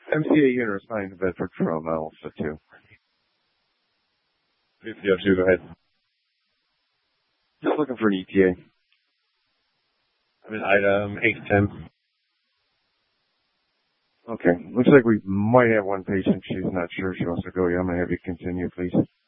MCA unit assigned to Bedford from Alpha 2. BCF2, go ahead. Just looking for an ETA. I'm in item 810. Okay. Looks like we might have one patient. She's not sure. She wants to go. Yeah, I'm going to have you continue, please.